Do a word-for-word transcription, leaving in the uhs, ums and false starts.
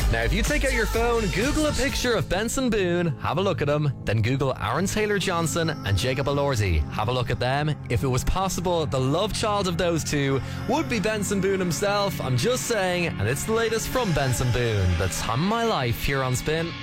Now, if you take out your phone, Google a picture of Benson Boone, have a look at him, then Google Aaron Taylor-Johnson and Jacob Elordi. Have a look at them. If it was possible, the love child of those two would be Benson Boone himself. I'm just saying, and it's the latest from Benson Boone. The time of my life here on Spin.